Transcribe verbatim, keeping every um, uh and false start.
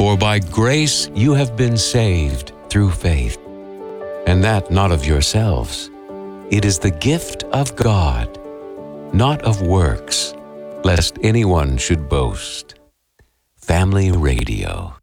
For by grace you have been saved through faith, and that not of yourselves. It is the gift of God, not of works, lest anyone should boast. Family Radio.